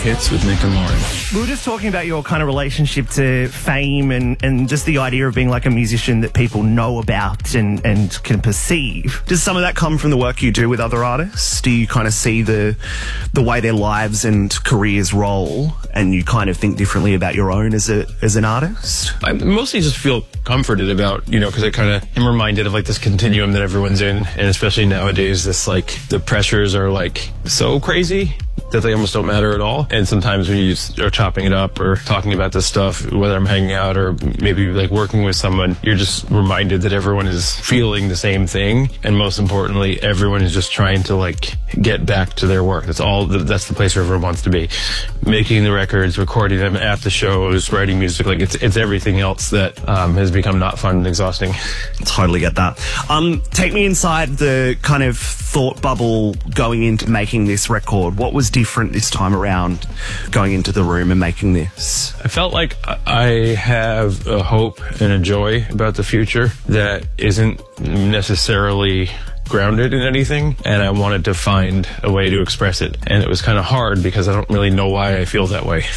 Hits with Nick and Lauren. We were just talking about your kind of relationship to fame and just the idea of being like a musician that people know about and can perceive. Does some of that come from the work you do with other artists? Do you kind of see the way their lives and careers roll, and you kind of think differently about your own as an artist? I mostly just feel comforted about, because I kind of am reminded of like this continuum that everyone's in, and especially nowadays, this like the pressures are like so crazy that they almost don't matter at all. And sometimes when you are chopping it up or talking about this stuff, whether I'm hanging out or maybe like working with someone, you're just reminded that everyone is feeling the same thing. And most importantly, everyone is just trying to like get back to their work. That's the place where everyone wants to be. Making the records, recording them at the shows, writing music, like it's everything else that has become not fun and exhausting. Totally get that. Take me inside the kind of thought bubble going into making this record. What was different this time around going into the room and making this? I felt like I have a hope and a joy about the future that isn't necessarily grounded in anything, and I wanted to find a way to express it. And it was kind of hard because I don't really know why I feel that way.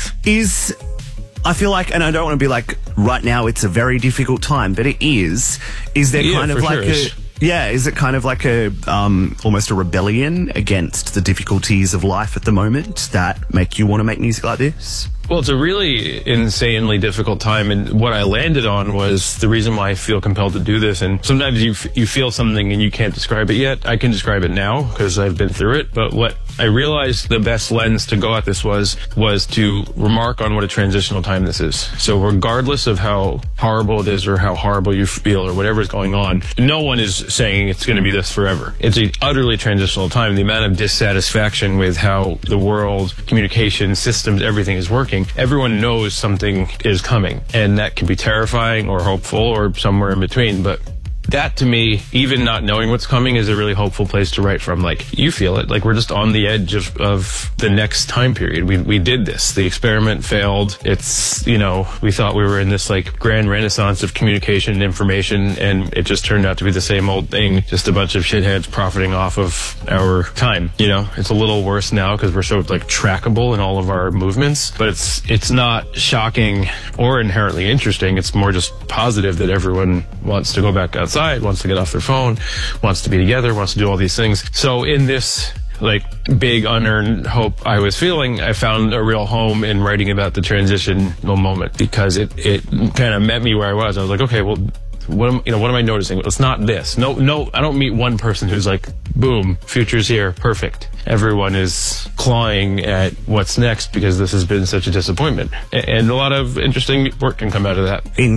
I feel like, and I don't want to be like, right now it's a very difficult time, but it is. Is there kind of like is it kind of like a almost a rebellion against the difficulties of life at the moment that make you want to make music like this? Well, it's a really insanely difficult time, and what I landed on was the reason why I feel compelled to do this. And sometimes you feel something and you can't describe it yet. I can describe it now because I've been through it, but what I realized the best lens to go at this was to remark on what a transitional time this is. So regardless of how horrible it is or how horrible you feel or whatever is going on, no one is saying it's going to be this forever. It's an utterly transitional time. The amount of dissatisfaction with how the world, communication, systems, everything is working, everyone knows something is coming, and that can be terrifying or hopeful or somewhere in between. But that, to me, even not knowing what's coming, is a really hopeful place to write from. Like, you feel it. Like, we're just on the edge of the next time period. We did this. The experiment failed. It's, we thought we were in this, like, grand renaissance of communication and information, and it just turned out to be the same old thing. Just a bunch of shitheads profiting off of our time. It's a little worse now because we're so, like, trackable in all of our movements. But it's not shocking or inherently interesting. It's more just positive that everyone wants to go back outside, wants to get off their phone, wants to be together, wants to do all these things. So in this like big unearned hope I was feeling, I found a real home in writing about the transitional moment, because it kind of met me where I was. I was like, okay, well, what am I noticing? It's not this. No, I don't meet one person who's like, boom, future's here, perfect. Everyone is clawing at what's next because this has been such a disappointment. And a lot of interesting work can come out of that.